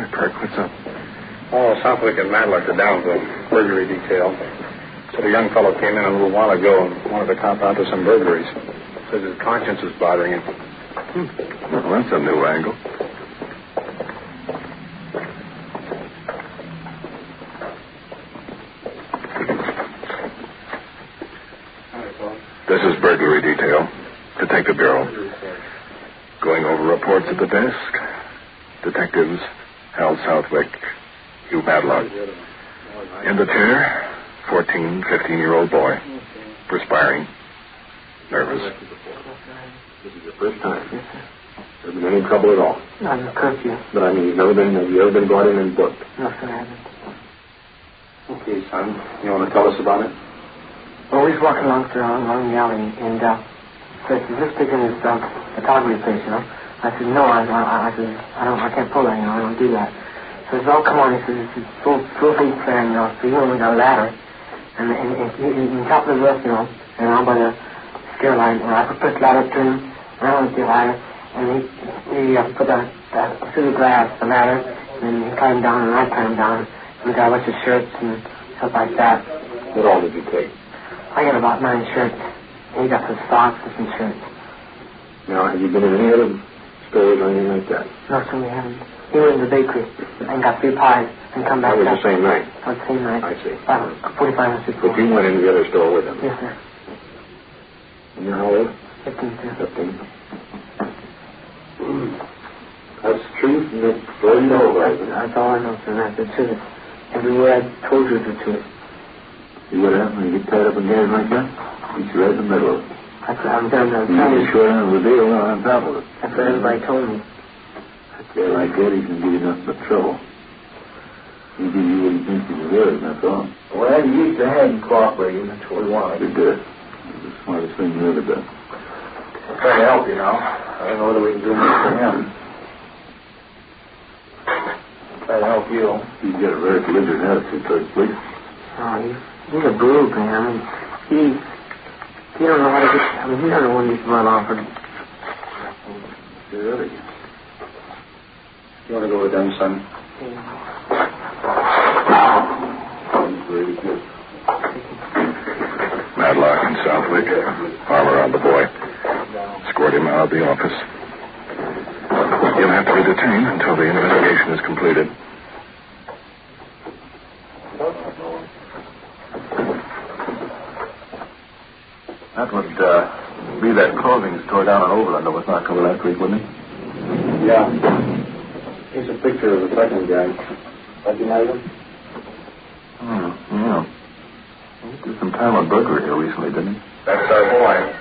Perk, what's up? Oh, Southwick and Matlock are down to the burglary detail. Said a young fellow came in a little while ago and wanted to cop out to some burglaries. Says his conscience is bothering him. Well, that's a new angle. This is burglary detail. Detective Bureau. Going over reports at the desk. Detectives Hal Southwick, Hugh Matlock. In the chair, 14, 15-year-old boy. Perspiring. Nervous. This is your first time? Yes, sir. Never been any trouble at all? Not in the curfew. But I mean, have you ever been brought in and booked? No, sir, I haven't. Okay, son. You want to tell us about it? Well, we was walking along the alley, and says, is this picking this photography place, you know? I said, no, I can't pull that, you know, I don't do that. So he says, oh, come on, he says, it's full feet fair, you know, so you only got a ladder. And in top of the roof, you know, and around by the stair line, and I put this ladder to him, around with the ladder, and he put that through the glass, the ladder, and he climbed down, and I climbed down, and we got a bunch of shirts and stuff like that. What all did you take? I got about 9 shirts. He got some socks and some shirts. Now, have you been in any other stores or anything like that? No, sir, we haven't. He went in the bakery and got 3 pies and come back. That was the same night? That was the same night. I see. 45 or 60. But you went into the other store with him? Yes, sir. And you're how old? 15, sir. 15. That's the truth, and that's all you know about it. That's all I know, sir. That's the truth. Every word I told you the truth. See what happens when you get tied up again like that? He's right in the middle of it. That's what I'm telling you. You get short end of the deal on top of it. That's what everybody told me. Yeah, like that, he can give you nothing but trouble. He gives you what he thinks he deserves, that's all. Well, you used to have him cooperating. That's what we wanted. You did. It's the smartest thing you ever done. I'm trying to help you now. I don't know whether we can do much for him. Try to help you. He's got a very belligerent attitude towards police. Oh, he's a brute, man. I mean, he don't know how to get... I mean, he don't know when he's run off. Really? You want to go with them, son? Very good. Matlock and Southwick, arm around the boy. Escort him out of the office. He'll have to be detained until the investigation is completed. That would be that clothing store down in Overland that was knocked over last week, wouldn't it? Yeah. Here's a picture of the second guy. Recognize him? Oh, yeah. He did some time on burglary here recently, didn't he? That's our boy.